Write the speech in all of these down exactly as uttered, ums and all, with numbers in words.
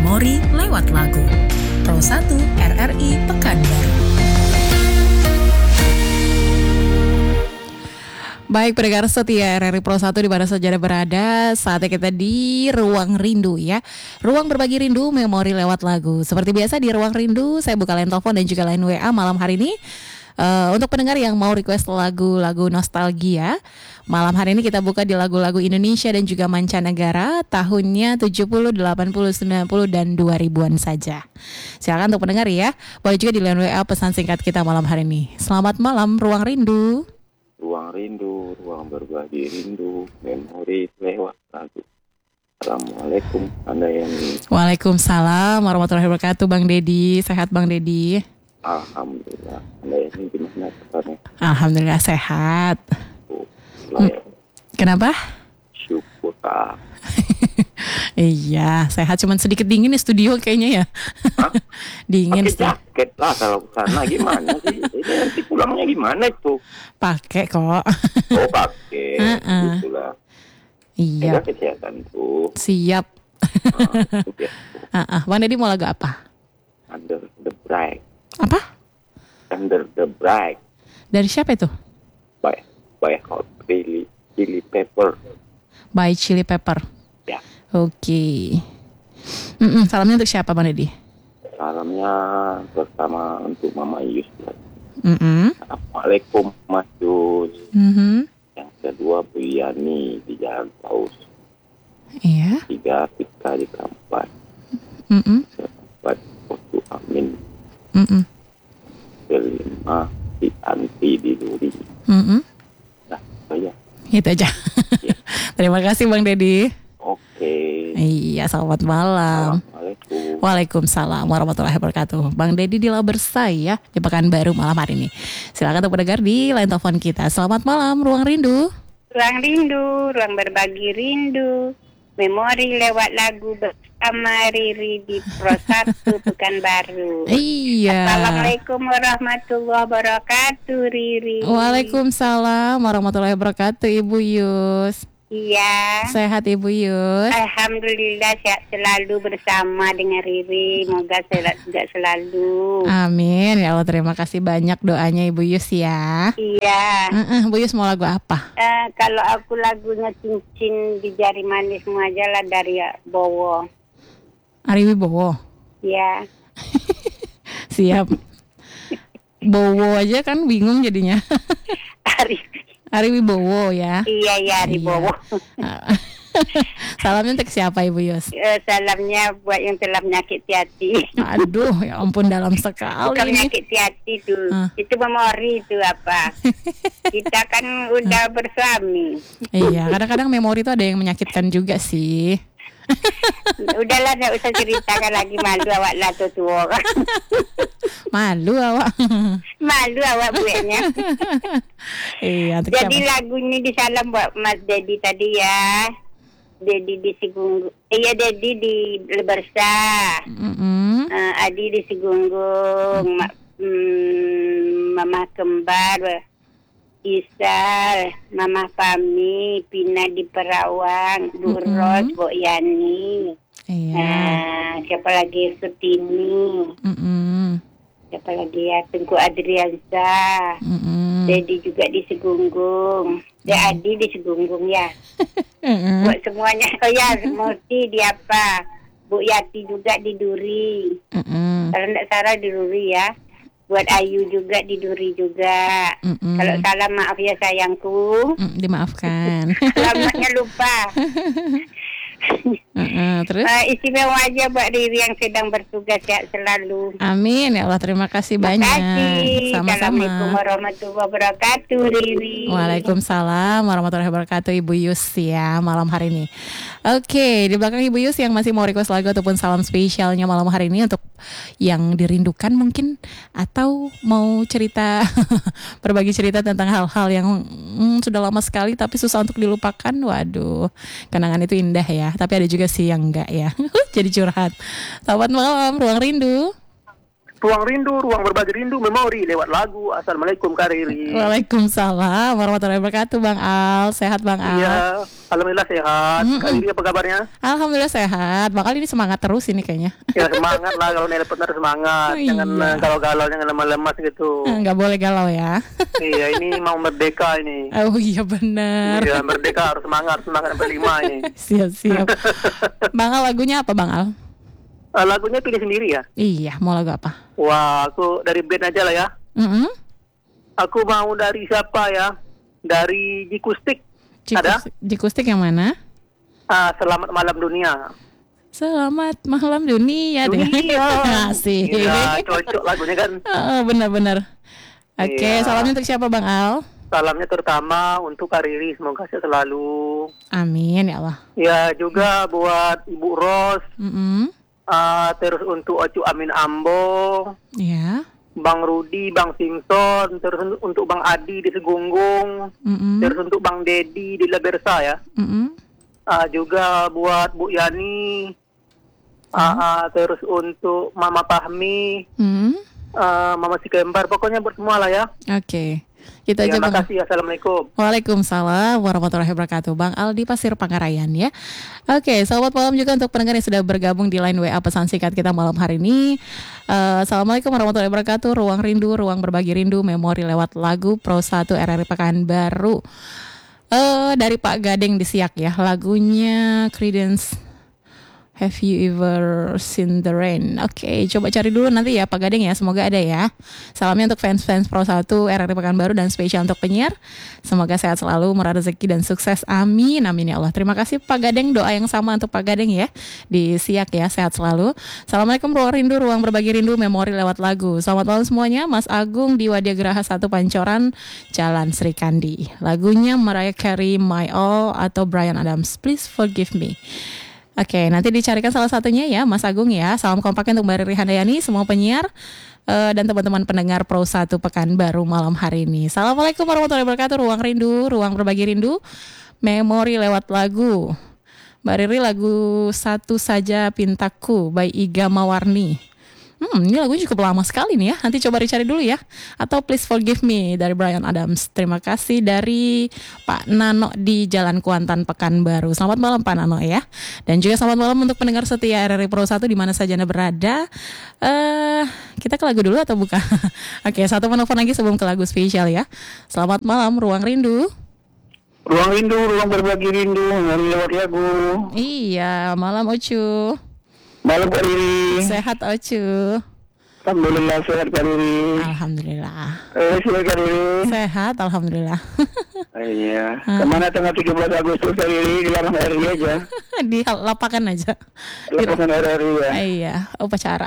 memori lewat lagu. Pro satu R R I Pekanbaru. Baik pendengar setia R R I Pro satu di mana saja berada, saatnya kita di Ruang Rindu ya. Ruang berbagi rindu, memori lewat lagu. Seperti biasa di Ruang Rindu, saya buka line telepon dan juga line W A malam hari ini. Uh, untuk pendengar yang mau request lagu-lagu nostalgia, malam hari ini kita buka di lagu-lagu Indonesia dan juga mancanegara tahunnya tujuh puluh, delapan puluh, sembilan puluh dan dua ribuan saja. Silakan untuk pendengar ya. Boleh juga di line W A pesan singkat kita malam hari ini. Selamat malam Ruang Rindu. Ruang rindu, ruang berbagi rindu, memori lewat lagu. Assalamualaikum Anda yang ini. Waalaikumsalam warahmatullahi wabarakatuh Bang Dedi. Sehat Bang Dedi? Alhamdulillah. Anda yang ini gimana kabarnya? Alhamdulillah sehat. Oh, hmm. Kenapa? Syukur tak. Iya, sehat, cuman sedikit dingin di studio kayaknya ya. Hah? Dingin. Pakai jaket lah kalau sana gimana sih? Ini nanti pulangnya gimana itu? Pakai kok. Oh pakai. Uh-uh. Itulah. Iya. Jaga kesehatan tuh. Siap. Uh, itu ya. uh-uh. Bang Dedi mau lagu apa? Under the Bright. Apa? Under the Bright. Dari siapa itu? By by Hot Chili Chili Pepper. By Chili Pepper. Ya. Oke. Okay. Salamnya untuk siapa Bang Dedi? Salamnya pertama untuk Mama Yus. Mm-mm. Assalamualaikum Mas Yus. Mm-hmm. Yang kedua Bu Yani di Jalan Paus. Iya. Tiga Tika di Kampas. Mm-mm. Keempat Otu Amin. Mm-mm. Kelima di Anti di Duri. Mm-mm. Nah, saya. Itu aja. Ya. Terima kasih Bang Dedi. Oke. Iya, selamat malam. Assalamualaikum. Waalaikumsalam warahmatullahi wabarakatuh. Bang Dedi di Labersai ya, di Pekanbaru malam hari ini. Silakan untuk pendengar di line telepon kita. Selamat malam, Ruang Rindu. Ruang Rindu, ruang berbagi rindu. Memori lewat lagu bersama Riri di Pro satu Pekanbaru. Iya. Assalamualaikum warahmatullahi wabarakatuh, Riri. Waalaikumsalam warahmatullahi wabarakatuh, Ibu Yus. Iya. Sehat Ibu Yus? Alhamdulillah sehat selalu bersama dengan Riri. Moga sehat juga selalu. Amin. Ya Allah, terima kasih banyak doanya Ibu Yus ya. Iya. Uh-uh, Bu Yus mau lagu apa? Uh, kalau aku lagunya Cincin di Jari Manismu aja lah dari Bowo. Ari Wibowo. Iya. Siap. Bowo aja kan bingung jadinya. Ari Ari Wibowo ya. Iya iya Ari Wibowo. Salamnya untuk siapa Ibu Yus? Uh, salamnya buat yang telah menyakiti hati. Aduh, ya ampun dalam sekali. Bukan ini. menyakiti hati tuh. Uh. Itu memori itu apa? Kita kan udah bersuami. Iya, kadang-kadang memori itu ada yang menyakitkan juga sih. Udahlah, gak usah ceritakan lagi, malu awak lah tuh tua. Malu awak. Malu awak buatnya. Iya, untuk jadi siapa? lagu ini disalam buat Mas Dedi tadi ya. Dedi di Sigunggung. Iya, Dedi di Lebersa. Mm-hmm. Uh, Adi di Sigunggung. Ma- mm, Mama Kembar. Isal, Mama Fami, Pina di Perawang, Bu Ros, Bu Yani. Iya. Nah, siapa lagi Sutini? Mm-mm. Siapa lagi ya? Tengku Adriansa. Mm-mm. Dedi juga di Segunggung. Ya, Adi di Segunggung ya. Mm-mm. Buat semuanya. Oh ya, Murti di apa? Bu Yati juga di Duri. Mm-mm. Kalau tidak salah di Duri ya. Buat Ayu juga di Duri juga. Mm-mm. Kalau salah maaf ya sayangku. Mm, dimaafkan. Alamatnya lupa. Uh-uh, terus? Uh, istimewa aja buat Riri yang sedang bertugas, sehat selalu. Amin ya Allah, terima kasih banyak. Terima kasih. Sama-sama. Assalamualaikum warahmatullahi wabarakatuh, Riri. Waalaikumsalam warahmatullahi wabarakatuh Ibu Yus ya malam hari ini. Oke, di belakang Ibu Yus yang masih mau request lagu ataupun salam spesialnya malam hari ini untuk yang dirindukan mungkin, atau mau cerita berbagi cerita tentang hal-hal yang hmm, sudah lama sekali tapi susah untuk dilupakan. Waduh, kenangan itu indah ya. Tapi ada juga sih yang enggak ya. Jadi curhat. Selamat malam Ruang Rindu. Ruang Rindu, ruang berbagi rindu, memori lewat lagu. Assalamualaikum Kak Riri. Waalaikumsalam warahmatullahi wabarakatuh Bang Al. Sehat Bang Al? Iya. Alhamdulillah sehat. Mm-mm. Kak Riri apa kabarnya? Alhamdulillah sehat. Bakal ini semangat terus ini kayaknya. Ya semangat lah kalau nelpon harus semangat. Oh, Jangan iya. eh, galau-galau, jangan lemah-lemas gitu. Nggak boleh galau ya. Iya, ini mau merdeka ini. Oh iya benar. Iya, merdeka harus semangat, semangat sampai lima ini. Siap siap. Bang Al, lagunya apa Bang Al? Eh, lagunya pilih sendiri ya? Iya, mau lagu apa? Wah, aku dari band aja lah ya. Mm-mm. Aku mau dari siapa ya? Dari Jikustik. Ada? Jikustik, Jikustik yang mana? Ah, Selamat Malam Dunia. Selamat malam dunia. Dunia. Asik. Iya, cocok lagunya kan. Oh, benar-benar. Oke, Iya. salamnya untuk siapa Bang Al? Salamnya terutama untuk Kak Riri, semoga sehat selalu. Amin ya Allah. Ya, juga buat Ibu Ros, Mm-mm. ah, terus untuk Ocu Amin Ambo, Ya. Bang Rudi, Bang Simpson, terus untuk- untuk Bang Adi di Segunggung, Mm-mm. terus untuk Bang Dedi di Labersa ya. Mm-mm. Ah, juga buat Bu Yani, ah, ah, terus untuk Mama Fahmi, Mm. ah, Mama Sikembar, pokoknya buat semua lah ya. Oke. Kita aja Terima Bang. kasih, assalamualaikum. Waalaikumsalam warahmatullahi wabarakatuh. Bang Aldi Pasir Pangarayan ya. Oke, selamat malam juga untuk pendengar yang sudah bergabung di line W A pesan singkat kita malam hari ini. Eh, Assalamualaikum warahmatullahi wabarakatuh. Ruang rindu, ruang berbagi rindu, memori lewat lagu Pro satu R R I Pekanbaru. Eh dari Pak Gading di Siak ya. Lagunya Creedence Have You Ever Seen the Rain? Oke, coba cari dulu nanti ya Pak Gading ya. Semoga ada ya. Salamnya untuk fans-fans Pro satu R R I Pekanbaru dan spesial untuk penyiar. Semoga sehat selalu, murah rezeki dan sukses. Amin, amin ya Allah. Terima kasih Pak Gading. Doa yang sama untuk Pak Gading ya. Di Siak ya, sehat selalu. Assalamualaikum ruang rindu, ruang berbagi rindu, memori lewat lagu. Selamat malam semuanya. Mas Agung di Wadiagraha satu Pancoran, Jalan Sri Kandi. Lagunya Mariah Carey, My All atau Bryan Adams, Please Forgive Me. Oke, nanti dicarikan salah satunya ya, Mas Agung ya. Salam kompaknya untuk Mbak Riri Handayani, semua penyiar eh, dan teman-teman pendengar Pro satu Pekanbaru malam hari ini. Assalamualaikum warahmatullahi wabarakatuh. Ruang rindu, ruang berbagi rindu, memori lewat lagu. Mbak Riri lagu Satu Saja Pintaku by Iga Mawarni. Hmm, ini lagunya cukup lama sekali nih ya. Nanti coba dicari dulu ya. Atau Please Forgive Me dari Bryan Adams. Terima kasih dari Pak Nano di Jalan Kuantan Pekanbaru. Selamat malam Pak Nano ya. Dan juga selamat malam untuk pendengar setia R R I Pro satu di mana saja Anda berada. Eh, kita ke lagu dulu atau bukan? Oke, satu penelpon lagi sebelum ke lagu spesial ya. Selamat malam Ruang Rindu. Ruang rindu, ruang berbagi rindu, memori lewat lagu. Iya, malam Ocu. Malam Kak Riri. Sehat Ocu. Alhamdulillah sehat Kak Riri. Alhamdulillah. Eh, silakan Kak Riri. Sehat, alhamdulillah. Iya. Kemana tanggal tujuh belas Agustus Kak Riri? Di lapangan R R I aja. Di lapangan aja. Di lapangan R R I ya. Iya, upacara.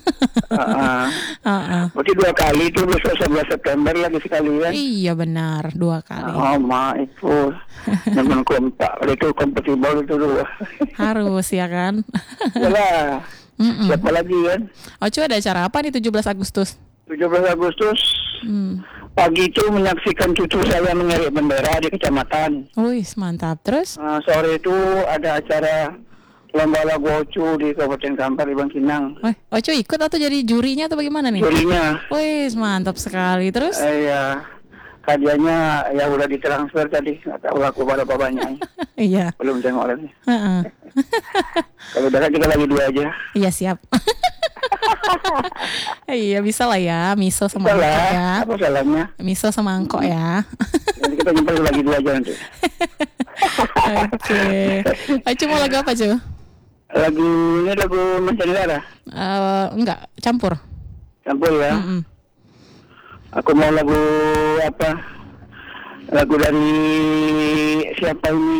Ah, Heeh. berarti dua kali itu besok sebelas September lagi sekalian. Iya benar, dua kali. Oh ma itu memang kompak itu kompatibel itu dua. Harus ya kan? Yalah. Mm-mm. Siapa lagi kan? Ocu ada acara apa nih tujuh belas Agustus? tujuh belas Agustus Hmm. pagi itu menyaksikan cucu saya mengerik bendera di kecamatan. Wih, mantap. Terus? Nah, sore itu ada acara lomba lagu Ocu di Kabupaten Kampar di Bangkinang. Wih, Ocu ikut atau jadi jurinya atau bagaimana nih? Jurinya, Wih, mantap sekali. Terus? eh, ya hadiahnya ya udah ditransfer tadi, nggak tahu aku pada bapaknya. Iya. Belum tengok lagi. Heeh. Kalau udah kita lagi dua aja. Iya siap. Iya bisa lah ya, miso sama Salah, angkok ya. apa salahnya? Miso sama angkok ya. Nanti kita nyempil lagi dua aja nanti. Oke. Ocu mau lagu apa Cu? Lagu ini lagu mancanegara, Eh, enggak, campur. campur ya. Mm-mm. Aku mau lagu apa? Lagu dari siapa ini?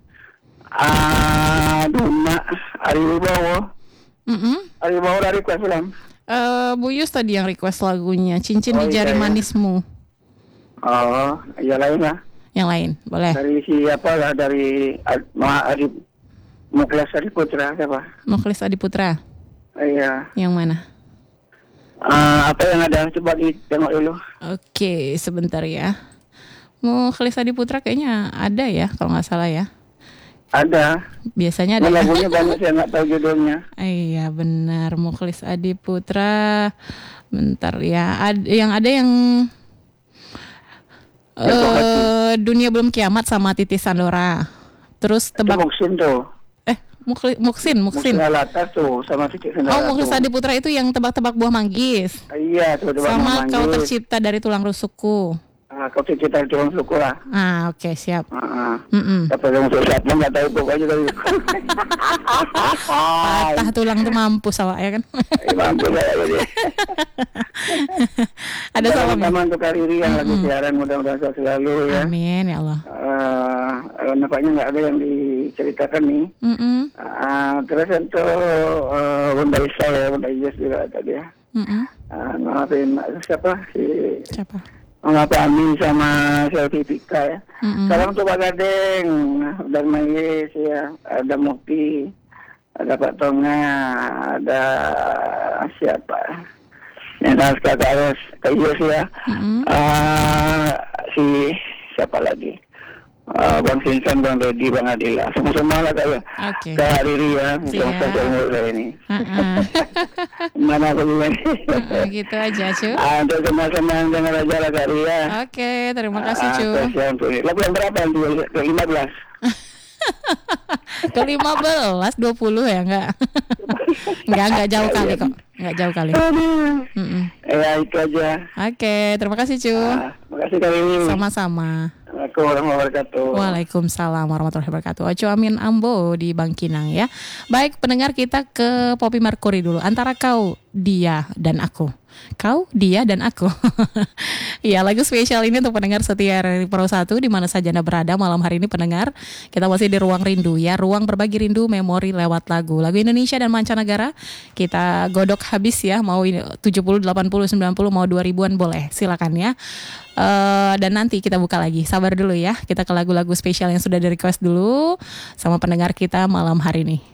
Ah, Duna Ari Wibowo. Mm-mm. Ari Wibowo dari Kuala Film. Eh, Bu Yus tadi yang request lagunya Cincin Oh, di iya, Jari iya. Manismu. Oh, iya lain lah. Yang lain, boleh. Dari siapa lah? Dari Ad- Ma Adi Muklas Adi Putra siapa? Mukhlis Adiputra. Iya. Yang mana? Ah, apa yang ada? Coba ditengok dulu. Oke, sebentar ya. Mukhlis Adiputra kayaknya ada ya, kalau nggak salah ya. Ada. Biasanya ada. Nah, Ya? lagunya banyak saya nggak tahu judulnya. Iya benar, Mukhlis Adiputra. Bentar ya, Ad- yang ada yang Jatuh eh Dunia Belum Kiamat sama Titi Sandora. Terus Itu tebak Muksin tuh. eh Mukli- Muksin, Muksin. Muksin Alatas tuh sama Titik Sendara. Oh, Muklis tuh. Adi Putra itu yang tebak-tebak buah manggis. Iya, tuh Tebak Sama Kau Manggis. Tercipta dari Tulang Rusukku. Ah, kau tercipta dari tulang suku lah. Ah, oke, siap. Ah, Mm-mm. tapi yang untuk siapa nggak tahu pokoknya tadi. Patah tulang tuh mampus awak ya kan. Mampu lah jadi. Ada salam ya? sama untuk Kak Riri yang lagi siaran, mudah-mudahan sehat selalu ya. Amin ya Allah. Uh, nampaknya nggak ada yang diceritakan nih. Mm-mm. Uh, terus untuk uh, Bunda Isa ya, Bunda Ijaz juga tadi ya. Mm-mm. Uh, maafin siapa si Siapa? Maaf Amin sama Selvi Pika ya. Mm-mm. Salam untuk Pak Gadeng dan Mayes ya, ada Mukti, ada Pak Tonga, ada siapa? Yang kakak harus Kayus ya. Mm-mm. Uh, si siapa lagi? Uh, Bang Sinsan, Bang Dedi, Bang Adila, semua-semua lah kayak Oke. Kak Riri ya, Siap. sama umur saya ini. Heeh. Mana aku juga Heeh, gitu aja, Cu. Ah, untuk sama-sama yang dengar aja lah Kak Riri ya. Oke, terima kasih, Cu. Ah, spesial untuk ini. Lagu yang berapa? Ke lima belas. Ke lima belas, dua puluh ya enggak? Enggak, enggak jauh kali kok. Enggak jauh kali. Mm-mm. Ya itu aja. Oke, terima kasih, Cu. Ah, makasih Kak Riri. Sama-sama. Assalamualaikum warahmatullahi wabarakatuh. Waalaikumsalam warahmatullahi wabarakatuh. Oco Amin Ambo di Bangkinang ya. Baik pendengar, kita ke Poppy Mercury dulu. Antara kau, dia, dan aku. Kau, dia, dan aku. Ya, lagu spesial ini untuk pendengar setia R R I Pro satu di mana saja Anda berada malam hari ini pendengar. Kita masih di Ruang Rindu ya. Ruang berbagi rindu memori lewat lagu. Lagu Indonesia dan mancanegara. Kita godok habis ya. Mau ini tujuh puluh, delapan puluh, sembilan puluh, mau dua ribuan boleh. Silakan ya. Uh, dan nanti kita buka lagi. Sabar dulu ya. Kita ke lagu-lagu spesial yang sudah di request dulu sama pendengar kita malam hari ini.